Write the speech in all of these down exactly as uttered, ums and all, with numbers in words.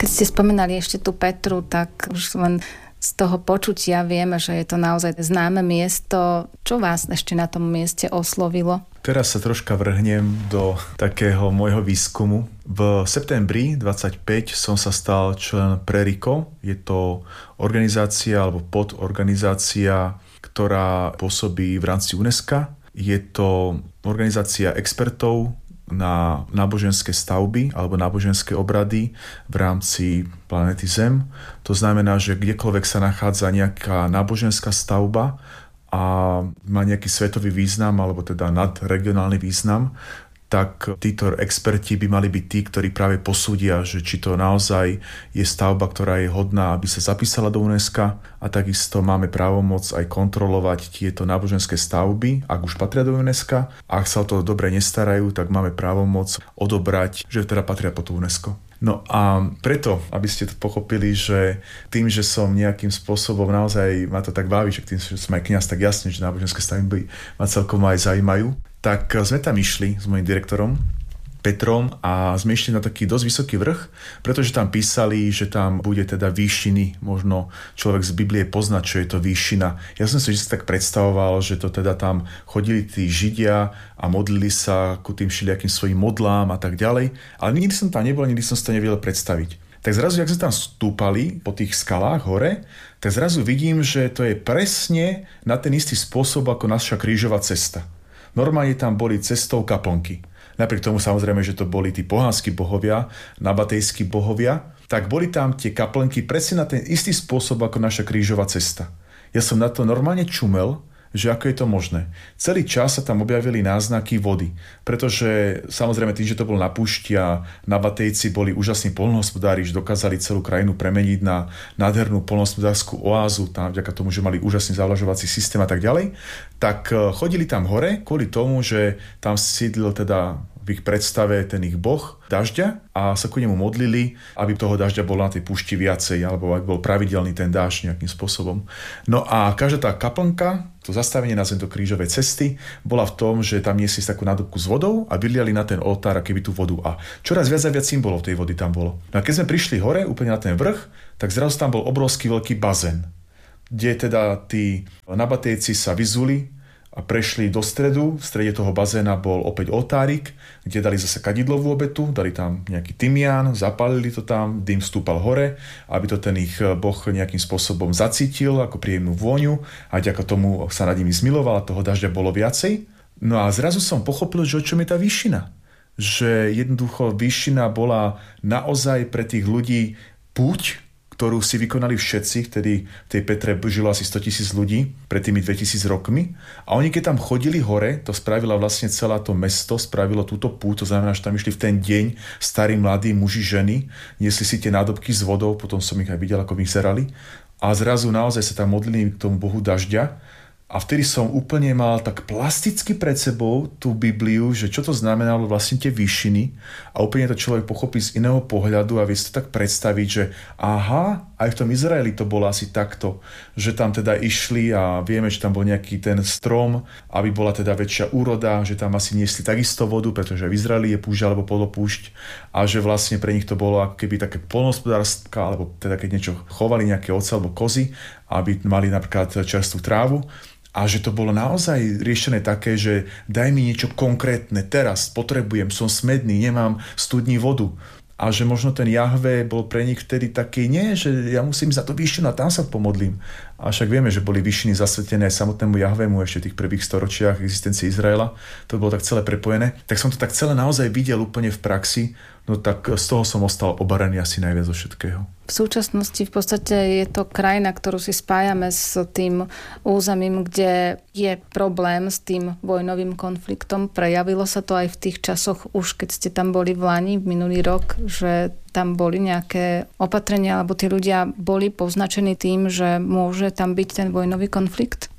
Keď ste spomenali ešte tú Petru, tak už len z toho počutia vieme, že je to naozaj známe miesto. Čo vás ešte na tom mieste oslovilo? Teraz sa troška vrhnem do takého môjho výskumu. V septembri dvadsaťpäť som sa stal člen Prerico. Je to organizácia alebo podorganizácia, ktorá pôsobí v rámci UNESCO. Je to organizácia expertov na náboženské stavby alebo náboženské obrady v rámci planéty Zem. To znamená, že kdekoľvek sa nachádza nejaká náboženská stavba a má nejaký svetový význam alebo teda nadregionálny význam, tak títo experti by mali byť tí, ktorí práve posúdia, že či to naozaj je stavba, ktorá je hodná, aby sa zapísala do UNESCO, a takisto máme právomoc aj kontrolovať tieto náboženské stavby, ak už patria do UNESCO. A ak sa o to dobre nestarajú, tak máme právomoc odobrať, že teda patria pod UNESCO. No a preto, aby ste to pochopili, že tým, že som nejakým spôsobom naozaj ma to tak baví, že tým, že som aj kňaz, tak jasne, že náboženské stavby ma celkom aj zaujímajú, tak sme tam išli s mojím direktorom Petrom a sme išli na taký dosť vysoký vrch, pretože tam písali, že tam bude teda výšiny. Možno človek z Biblie pozná, čo je to výšina. Ja som si vždy tak predstavoval, že to teda tam chodili tí Židia a modlili sa ku tým všelijakým svojim modlám a tak ďalej. Ale nikdy som tam nebol, nikdy som si to nevedel predstaviť. Tak zrazu, jak sme tam stúpali po tých skalách hore, tak zrazu vidím, že to je presne na ten istý spôsob ako naša krížová cesta. Normálne tam boli cestou kaplnky. Napriek tomu samozrejme, že to boli tí pohanskí bohovia, nabatejskí bohovia, tak boli tam tie kaplnky presne na ten istý spôsob ako naša krížová cesta. Ja som na to normálne čumel, že ako je to možné. Celý čas sa tam objavili náznaky vody, pretože samozrejme tým, že to bolo na púšti a Nabatejci boli úžasní poľnohospodári, že dokázali celú krajinu premeniť na nádhernú poľnohospodárskú oázu, tam vďaka tomu, že mali úžasný zavlažovací systém a tak ďalej, tak chodili tam hore kvôli tomu, že tam sídlil teda v ich predstave ten ich boh dažďa a sa ku nemu modlili, aby toho dažďa bolo na tej púšti viacej, alebo aby bol pravidelný ten dážď nejakým spôsobom. No a každá tá kaplnka, to zastavenie na zem do krížovej cesty, bola v tom, že tam niesli takú nádobku s vodou a vyliali na ten oltár akoby tú vodu. A čoraz viac a viac symbolov tej vody tam bolo. No a keď sme prišli hore, úplne na ten vrch, tak zrazu tam bol obrovský veľký bazén, kde teda tí Nabatejci sa vyzuli a prešli do stredu. V strede toho bazéna bol opäť oltárik, kde dali zase kadidlovú obetu, dali tam nejaký tymián, zapálili to tam, dym vstúpal hore, aby to ten ich boh nejakým spôsobom zacítil ako príjemnú vôňu a vďaka tomu sa nad nimi zmiloval a toho dažďa bolo viacej. No a zrazu som pochopil, že o čom je tá výšina. Že jednoducho výšina bola naozaj pre tých ľudí púť, ktorú si vykonali všetci, vtedy v tej Petre žilo asi stotisíc ľudí pred tými dvetisíc rokmi. A oni keď tam chodili hore, to spravila vlastne celé to mesto, spravilo túto púť, to znamená, že tam išli v ten deň starí, mladí, muži, ženy, niesli si tie nádobky s vodou, potom som ich aj videl, ako vyzerali. A zrazu naozaj sa tam modlili k tomu bohu dažďa. A vtedy som úplne mal tak plasticky pred sebou tú Bibliu, že čo to znamenalo vlastne tie výšiny a úplne to človek pochopí z iného pohľadu a vie si to tak predstaviť, že aha, aj v tom Izraeli to bolo asi takto, že tam teda išli a vieme, že tam bol nejaký ten strom, aby bola teda väčšia úroda, že tam asi niesli takisto vodu, pretože v Izraeli je púšť alebo polopúšť a že vlastne pre nich to bolo ako keby také poľnohospodárska, alebo teda keď niečo chovali, nejaké ovce alebo kozy, aby mali napríklad čerstvú trávu. A že to bolo naozaj riešené také, že daj mi niečo konkrétne, teraz potrebujem, som smedný, nemám studní vodu. A že možno ten Jahve bol pre nich vtedy taký, nie, že ja musím za to výšinu a tam sa pomodlím. A však vieme, že boli výšiny zasvetené aj samotnému Jahvemu ešte v tých prvých storočiach existencie Izraela. To bolo tak celé prepojené. Tak som to tak celé naozaj videl úplne v praxi, no tak z toho som ostal obarený asi najviac zo všetkého. V súčasnosti v podstate je to krajina, ktorú si spájame s tým územím, kde je problém s tým vojnovým konfliktom. Prejavilo sa to aj v tých časoch, už keď ste tam boli v Lani, v minulý rok, že tam boli nejaké opatrenia, alebo tí ľudia boli poznačení tým, že môže tam byť ten vojnový konflikt? To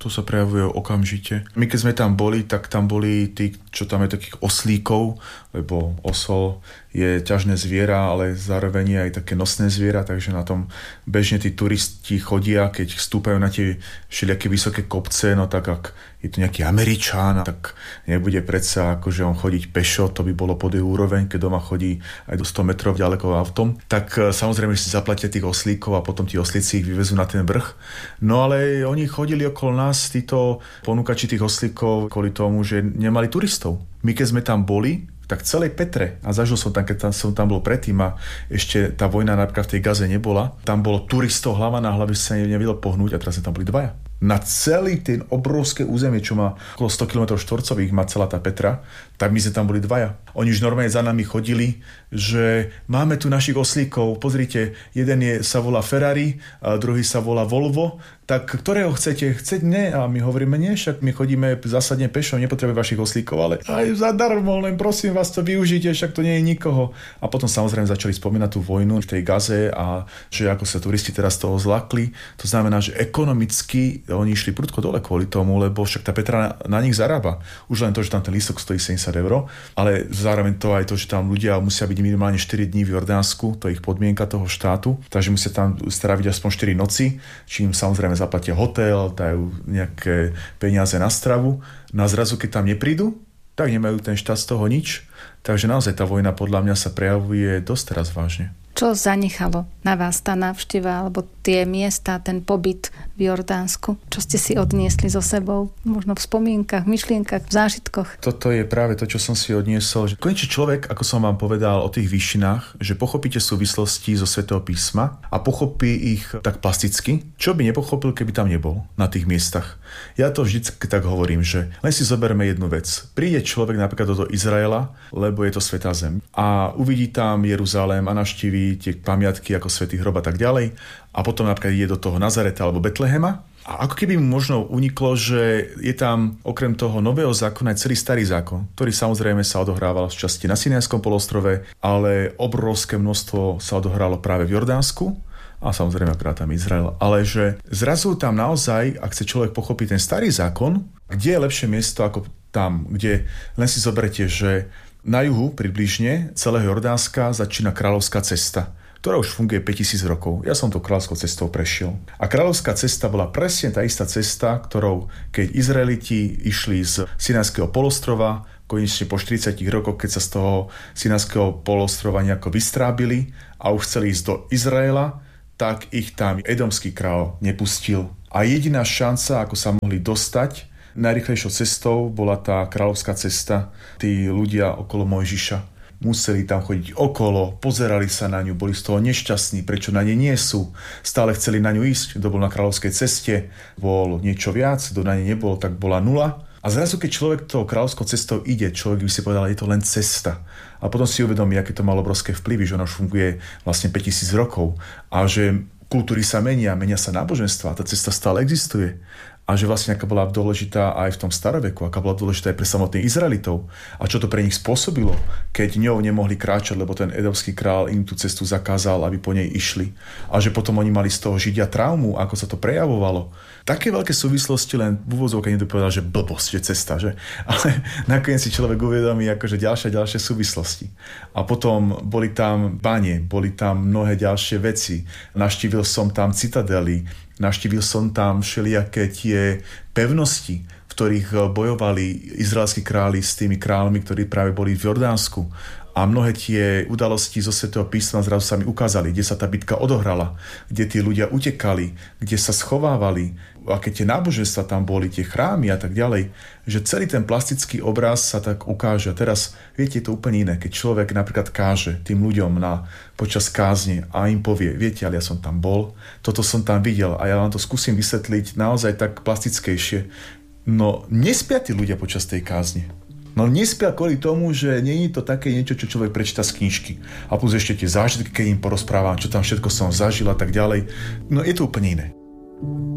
To sa prejavuje okamžite. My keď sme tam boli, tak tam boli tí, čo tam je takých oslíkov, lebo osol je ťažné zviera, ale zároveň je aj také nosné zviera, takže na tom bežne tí turisti chodia, keď stúpajú na tie všelijaké vysoké kopce, no tak ak je to nejaký Američán, tak nebude predsa akože on chodiť pešo, to by bolo pod jej úroveň, keď doma chodí aj do sto metrov ďaleko autom. Tak samozrejme, že si zaplatia tých oslíkov a potom tí oslíci ich vyvezú na ten vrch. No ale oni chodili okolo nás, títo ponúkači tých oslíkov, kvôli tomu, že nemali turistov. My keď sme tam boli, tak celej Petre, a zažil som tam, keď tam, som tam bol predtým a ešte tá vojna napríklad v tej Gaze nebola, tam bolo turistov hlava na hlave, sa nevedel pohnúť a teraz sme tam boli dvaja. Na celý ten obrovské územie, čo má okolo sto kilometrov štvorcových, má celá tá Petra, tak my sme tam boli dvaja. Oni už normálne za nami chodili, že máme tu našich oslíkov, pozrite, jeden je, sa volá Ferrari, a druhý sa volá Volvo, tak ktorého chcete? Chceť ne? A my hovoríme, nie, však my chodíme zásadne pešo, nepotrebujeme vašich oslíkov, ale aj zadarmo, len prosím vás to využite, však to nie je nikoho. A potom samozrejme začali spomínať tú vojnu v tej Gaze a že ako sa turisti teraz toho zlakli. To znamená, že ekonomicky oni išli prudko dole kvôli tomu, lebo však tá Petra na, na nich zarába. Už len to, že tam ten lístok stojí sedemdesiat eur, ale zároveň to aj to, že tam ľudia musia byť minimálne štyri dní v Jordánsku, to je ich podmienka toho štátu, takže musia tam stráviť aspoň štyri noci, čím samozrejme zaplatia hotel, dajú nejaké peniaze na stravu. Na zrazu, keď tam neprídu, tak nemajú ten štát z toho nič. Takže naozaj tá vojna podľa mňa sa prejavuje dosť teraz vážne. Čo zanechalo na vás tá návšteva alebo tie miesta, ten pobyt v Jordánsku? Čo ste si odniesli so sebou? Možno v spomienkach, v myšlienkach, v zážitkoch? Toto je práve to, čo som si odniesol. Že konečne človek, ako som vám povedal o tých výšinách, že pochopíte súvislosti zo Svätého písma a pochopí ich tak plasticky, čo by nepochopil, keby tam nebol na tých miestach. Ja to vždy tak hovorím, že len si zoberme jednu vec. Príde človek napríklad do Izraela, lebo je to svätá zem a uvidí tam Jeruzalém a navštíví tie pamiatky ako Svätý hrob a tak ďalej a potom napríklad ide do toho Nazareta alebo Betlehema a ako keby mu možno uniklo, že je tam okrem toho nového zákona aj celý starý zákon, ktorý samozrejme sa odohrával v časti na Sinajskom polostrove, ale obrovské množstvo sa odohralo práve v Jordánsku a samozrejme akrát tam Izrael, ale že zrazu tam naozaj, ak chce človek pochopiť ten starý zákon, kde je lepšie miesto ako tam, kde len si zoberte, že na juhu približne celého Jordánska začína kráľovská cesta, ktorá už funguje päťtisíc rokov. Ja som to kráľovskou cestou prešiel. A kráľovská cesta bola presne tá istá cesta, ktorou keď Izraeliti išli z Sinajského polostrova, konečne po štyridsiatich rokoch, keď sa z toho Sinajského polostrova nejako vystrábili a už chceli ísť do Izraela, tak ich tam edomský kráľ nepustil. A jediná šanca, ako sa mohli dostať najrýchlejšou cestou, bola tá kráľovská cesta. Tí ľudia okolo Mojžiša museli tam chodiť okolo, pozerali sa na ňu, boli z toho nešťastní, prečo na nej nie sú. Stále chceli na ňu ísť, kto bol na kráľovskej ceste, bol niečo viac, kto na nej nebol, tak bola nula. A zrazu, keď človek tou kráľovskou cestou ide, človek by si povedal, je to len cesta. A potom si uvedomí, aké to malo obrovské vplyvy, že ona už funguje vlastne päťtisíc rokov a že kultúry sa menia, menia sa náboženstva, tá cesta stále existuje. A že vlastne aká bola dôležitá aj v tom staroveku, aká bola dôležitá aj pre samotných Izraelitov a čo to pre nich spôsobilo, keď ňou nemohli kráčať, lebo ten edomský král im tú cestu zakázal, aby po nej išli. A že potom oni mali z toho Židia traumu, ako sa to prejavovalo. Také veľké súvislosti len v úvodzovke niekto povedal, že blbosť, že cesta, že? Ale nakoniec si človek uvedomí akože ďalšie ďalšie súvislosti. A potom boli tam bane, boli tam mnohé ďalšie veci. Navštívil som tam citadely, navštívil som tam všelijaké tie pevnosti, v ktorých bojovali izraelskí králi s tými kráľmi, ktorí práve boli v Jordánsku. A mnohé tie udalosti zo Svätého písma zrazu sa mi ukázali, kde sa tá bitka odohrala, kde tí ľudia utekali, kde sa schovávali, aké tie náboženstva tam boli, tie chrámy a tak ďalej. Že celý ten plastický obraz sa tak ukáže. A teraz, viete, je to úplne iné, keď človek napríklad káže tým ľuďom na, počas kázne a im povie, viete, ale ja som tam bol, toto som tam videl a ja vám to skúsim vysvetliť naozaj tak plastickejšie. No, nespia tí ľudia počas tej kázne. No nespia kvôli tomu, že nie je to také niečo, čo človek prečíta z knižky. A plus ešte tie zážitky, keď im porozprávam, čo tam všetko som zažil a tak ďalej. No je to úplne iné.